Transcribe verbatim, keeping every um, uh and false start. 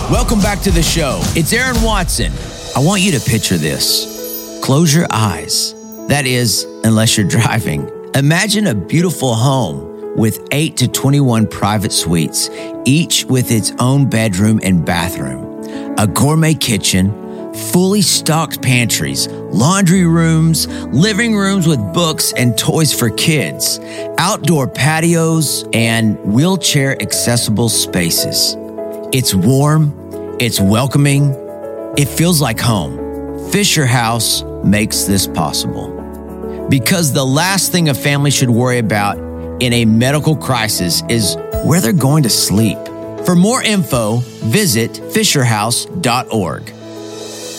Welcome back to the show. It's Aaron Watson. I want you to picture this. Close your eyes. That is, unless you're driving. Imagine a beautiful home with eight to twenty-one private suites, each with its own bedroom and bathroom, a gourmet kitchen, fully stocked pantries, laundry rooms, living rooms with books and toys for kids, outdoor patios, and wheelchair accessible spaces. It's warm, it's welcoming, it feels like home. Fisher House makes this possible. Because the last thing a family should worry about in a medical crisis is where they're going to sleep. For more info, visit fisher house dot org.